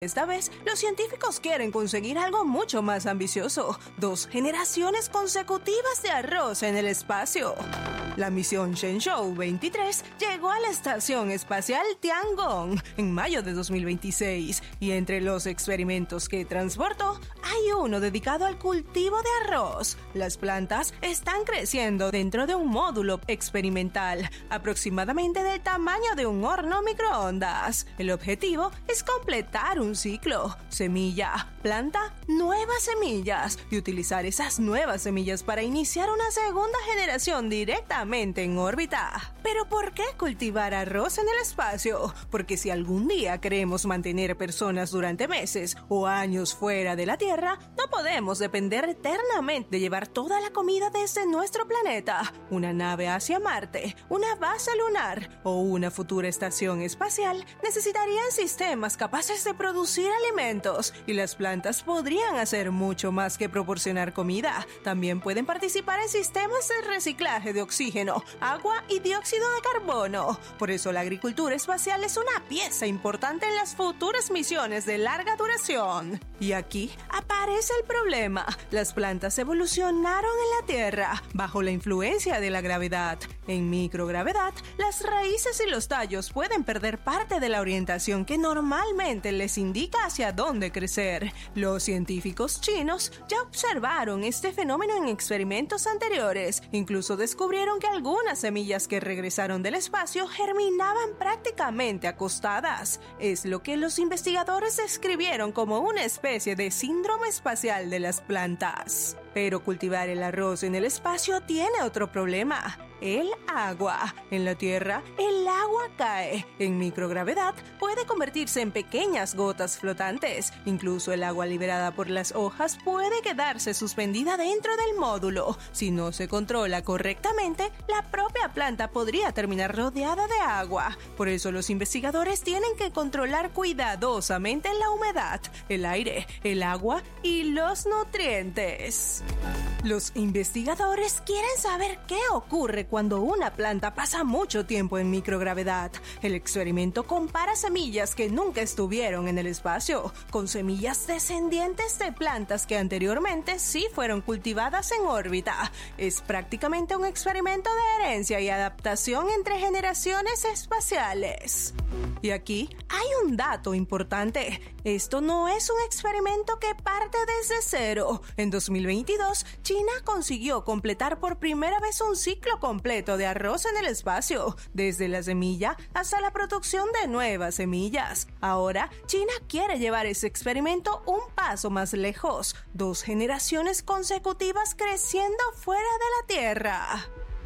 Esta vez, los científicos quieren conseguir algo mucho más ambicioso: 2 generaciones consecutivas de arroz en el espacio. La misión Shenzhou 23 llegó a la Estación Espacial Tiangong en mayo de 2026, y entre los experimentos que transportó, hay uno dedicado al cultivo de arroz. Las plantas están creciendo dentro de un módulo experimental, aproximadamente del tamaño de un horno microondas. El objetivo es completar un ciclo: semilla, planta, nuevas semillas, y utilizar esas nuevas semillas para iniciar una segunda generación directamente en órbita. ¿Pero por qué cultivar arroz en el espacio? Porque si algún día queremos mantener personas durante meses o años fuera de la Tierra, no podemos depender eternamente de llevar toda la comida desde nuestro planeta. Una nave hacia Marte, una base lunar o una futura estación espacial necesitarían sistemas capaces de producir alimentos, y las plantas podrían hacer mucho más que proporcionar comida. También pueden participar en sistemas de reciclaje de oxígeno, agua y dióxido de carbono. Por eso la agricultura espacial es una pieza importante en las futuras misiones de larga duración. Y aquí aparece el problema: las plantas evolucionaron en la Tierra bajo la influencia de la gravedad. En microgravedad, las raíces y los tallos pueden perder parte de la orientación que normalmente les indica hacia dónde crecer. Los científicos chinos ya observaron este fenómeno en experimentos anteriores. Incluso descubrieron que algunas semillas que regresaron del espacio germinaban prácticamente acostadas. Es lo que los investigadores describieron como una especie de síndrome espacial de las plantas. Pero cultivar el arroz en el espacio tiene otro problema: el agua. En la Tierra, el agua cae. En microgravedad puede convertirse en pequeñas gotas flotantes. Incluso el agua liberada por las hojas puede quedarse suspendida dentro del módulo. Si no se controla correctamente, la propia planta podría terminar rodeada de agua. Por eso los investigadores tienen que controlar cuidadosamente la humedad, el aire, el agua y los nutrientes. Los investigadores quieren saber qué ocurre cuando una planta pasa mucho tiempo en microgravedad. El experimento compara semillas que nunca estuvieron en el espacio con semillas descendientes de plantas que anteriormente sí fueron cultivadas en órbita. Es prácticamente un experimento de herencia y adaptación entre generaciones espaciales. Y aquí hay un dato importante: esto no es un experimento que parte desde cero. En 2022, China consiguió completar por primera vez un ciclo completo de arroz en el espacio, desde la semilla hasta la producción de nuevas semillas. Ahora, China quiere llevar ese experimento un paso más lejos: 2 generaciones consecutivas creciendo fuera de la Tierra.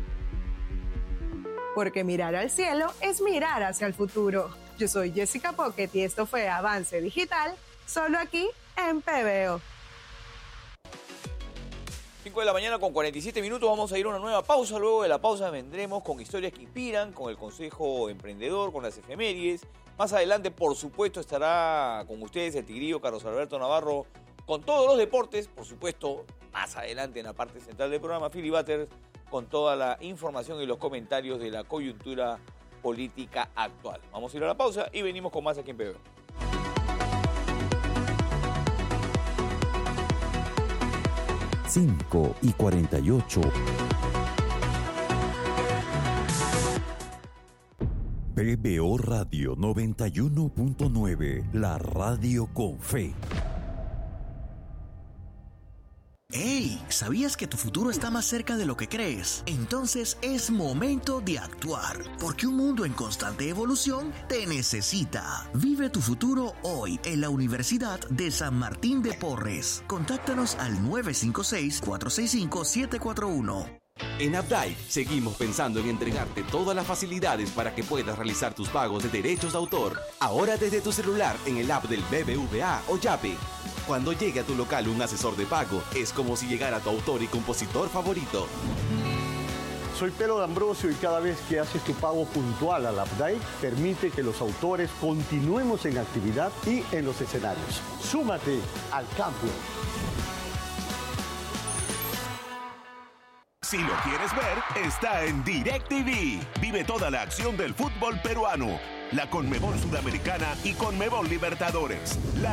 Porque mirar al cielo es mirar hacia el futuro. Yo soy Jessica Pocket y esto fue Avance Digital, solo aquí en PBO. 5 de la mañana con 47 minutos, vamos a ir a una nueva pausa. Luego de la pausa vendremos con historias que inspiran, con el Consejo Emprendedor, con las efemérides. Más adelante, por supuesto, estará con ustedes el tigrillo Carlos Alberto Navarro con todos los deportes. Por supuesto, más adelante en la parte central del programa, Philly Butters con toda la información y los comentarios de la coyuntura política actual. Vamos a ir a la pausa y venimos con más aquí en PBO. Cinco y 48. PBO Radio 91.9, la radio con fe. ¡Hey! ¿Sabías que tu futuro está más cerca de lo que crees? Entonces es momento de actuar, porque un mundo en constante evolución te necesita. Vive tu futuro hoy en la Universidad de San Martín de Porres. Contáctanos al 956-465-741. En Updike seguimos pensando en entregarte todas las facilidades para que puedas realizar tus pagos de derechos de autor. Ahora desde tu celular en el app del BBVA o Yape. Cuando llegue a tu local un asesor de pago, es como si llegara tu autor y compositor favorito. Soy Pelo D'Ambrosio y cada vez que haces tu pago puntual al Updike, permite que los autores continuemos en actividad y en los escenarios. Súmate al cambio. Si lo quieres ver, está en DirecTV. Vive toda la acción del fútbol peruano, la Conmebol Sudamericana y Conmebol Libertadores, la